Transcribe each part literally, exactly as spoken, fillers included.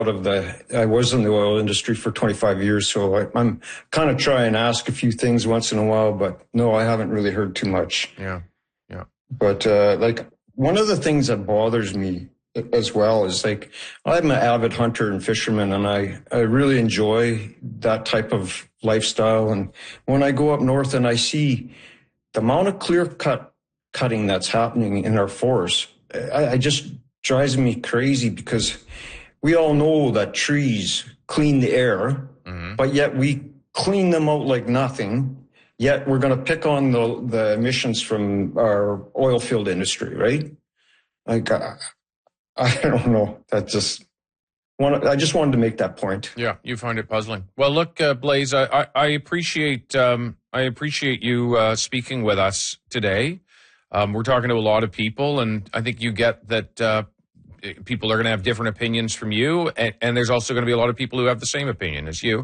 of the, I was in the oil industry for twenty-five years, so I, I'm kind of trying and ask a few things once in a while, but no, I haven't really heard too much. Yeah, yeah. But uh, like one of the things that bothers me as well is like, I'm an avid hunter and fisherman, and I, I really enjoy that type of lifestyle. And when I go up north and I see the amount of clear cut cutting that's happening in our forests, I, I just drives me crazy, because we all know that trees clean the air, mm-hmm. but yet we clean them out like nothing. Yet we're going to pick on the, the emissions from our oil field industry, right? Like, uh, I don't know. That just want. I just wanted to make that point. Yeah, you find it puzzling. Well, look, uh, Blaise, I, I, I appreciate um, I appreciate you uh, speaking with us today. Um, we're talking to a lot of people, and I think you get that uh, people are going to have different opinions from you, and, and there's also going to be a lot of people who have the same opinion as you.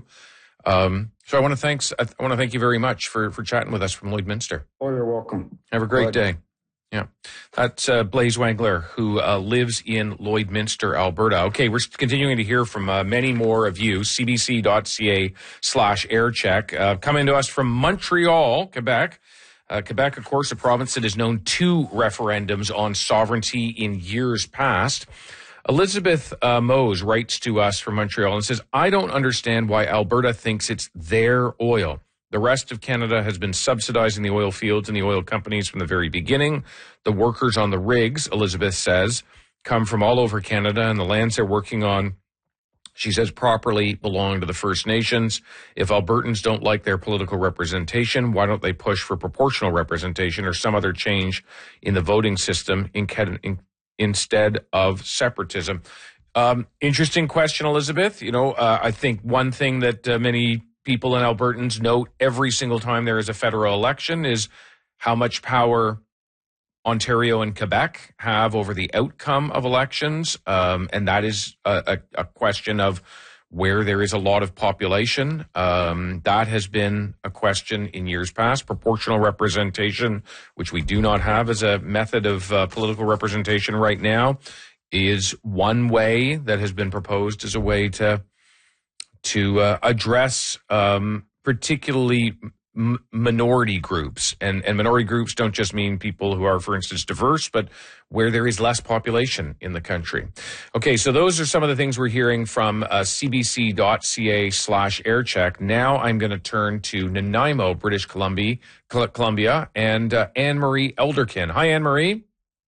Um, so I want to thanks. I want to thank you very much for for chatting with us from Lloydminster. Oh, you're welcome. Have a great day. Yeah, that's uh, Blaise Wengler, who uh, lives in Lloydminster, Alberta. Okay, we're continuing to hear from uh, many more of you. C B C dot C A slash aircheck. Uh, coming to us from Montreal, Quebec. Uh, Quebec, of course, a province that has known two referendums on sovereignty in years past. Elizabeth uh, Mose writes to us from Montreal and says, I don't understand why Alberta thinks it's their oil. The rest of Canada has been subsidizing the oil fields and the oil companies from the very beginning. The workers on the rigs, Elizabeth says, come from all over Canada, and the lands they're working on, she says, properly belong to the First Nations. If Albertans don't like their political representation, why don't they push for proportional representation or some other change in the voting system in, in, instead of separatism? Um, interesting question, Elizabeth. You know, uh, I think one thing that uh, many people and Albertans note every single time there is a federal election is how much power Ontario and Quebec have over the outcome of elections. Um, and that is a, a, a question of where there is a lot of population. Um, that has been a question in years past. Proportional representation, which we do not have as a method of uh, political representation right now, is one way that has been proposed as a way to to uh, address um, particularly m- minority groups. And, and minority groups don't just mean people who are, for instance, diverse, but where there is less population in the country. Okay, so those are some of the things we're hearing from uh, C B C dot C A slash aircheck. Now I'm going to turn to Nanaimo, British Columbia, Columbia and uh, Anne-Marie Elderkin. Hi, Anne-Marie.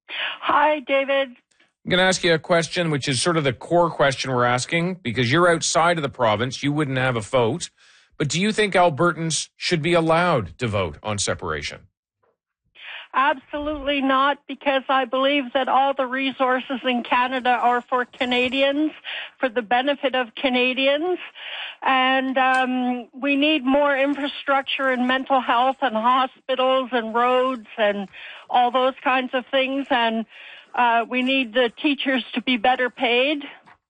Hi, David. I'm going to ask you a question, which is sort of the core question we're asking, because you're outside of the province. You wouldn't have a vote. But do you think Albertans should be allowed to vote on separation? Absolutely not, because I believe that all the resources in Canada are for Canadians, for the benefit of Canadians. And um, we need more infrastructure in mental health and hospitals and roads and all those kinds of things. And Uh, we need the teachers to be better paid.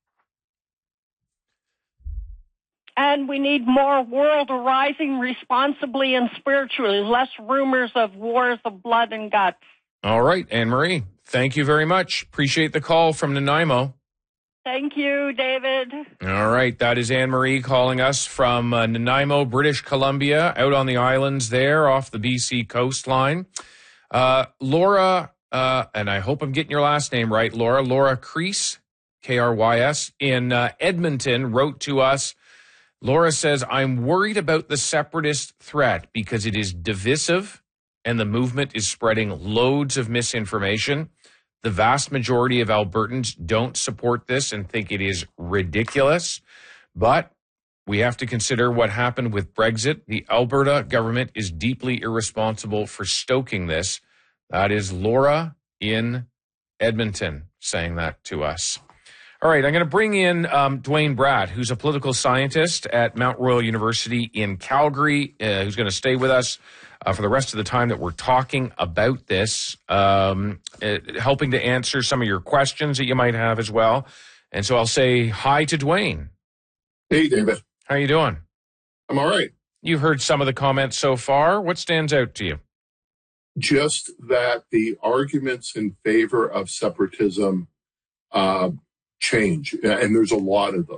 And we need more world rising responsibly and spiritually, less rumors of wars of blood and guts. All right, Anne-Marie, thank you very much. Appreciate the call from Nanaimo. Thank you, David. All right, that is Anne-Marie calling us from uh, Nanaimo, British Columbia, out on the islands there off the B C coastline. Uh, Laura... Uh, and I hope I'm getting your last name right, Laura. Laura Krys, K R Y S, in uh, Edmonton, wrote to us. Laura says, I'm worried about the separatist threat because it is divisive and the movement is spreading loads of misinformation. The vast majority of Albertans don't support this and think it is ridiculous. But we have to consider what happened with Brexit. The Alberta government is deeply irresponsible for stoking this. That is Laura in Edmonton saying that to us. All right, I'm going to bring in um, Dwayne Bratt, who's a political scientist at Mount Royal University in Calgary, uh, who's going to stay with us uh, for the rest of the time that we're talking about this, um, uh, helping to answer some of your questions that you might have as well. And so I'll say hi to Dwayne. Hey, David. How are you doing? I'm all right. You've heard some of the comments so far. What stands out to you? Just that the arguments in favor of separatism uh, change, and there's a lot of them.